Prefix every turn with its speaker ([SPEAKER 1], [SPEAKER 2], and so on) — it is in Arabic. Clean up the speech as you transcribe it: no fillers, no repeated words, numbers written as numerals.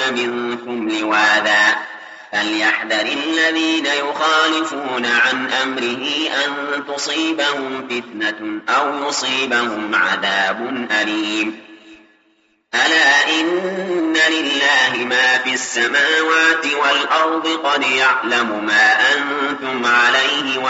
[SPEAKER 1] يأتون منكم لواذا فليحذر الذين يخالفون عن أمره أن تصيبهم فتنة أو يصيبهم عذاب أليم. ألا إن لله ما في السماوات والأرض قد يعلم ما أنتم عليه